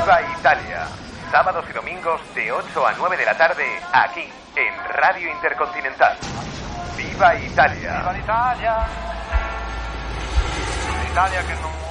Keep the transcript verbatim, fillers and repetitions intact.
Viva Italia. Sábados y domingos de ocho a nueve de la tarde, aquí, en Radio Intercontinental. ¡Viva Italia! ¡Viva l'Italia! L'Italia che non